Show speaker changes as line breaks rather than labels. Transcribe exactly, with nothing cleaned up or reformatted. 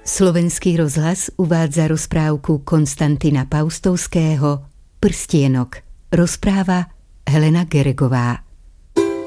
Slovenský rozhlas uvádza rozprávku Konstantina Paustovského Prstienok. Rozpráva Helena Geregová.